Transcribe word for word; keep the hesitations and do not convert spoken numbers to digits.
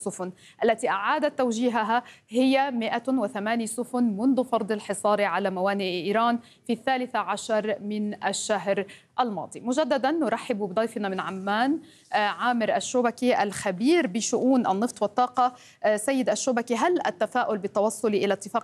السفن التي أعادت توجيهها هي مئة وثمانية سفن منذ فرض الحصار على موانئ إيران في الثالث عشر من الشهر الماضي. مجددا نرحب بضيفنا من عمان عامر الشوبكي الخبير بشؤون النفط والطاقة. سيد الشوبكي، هل التفاؤل بالتوصل إلى اتفاق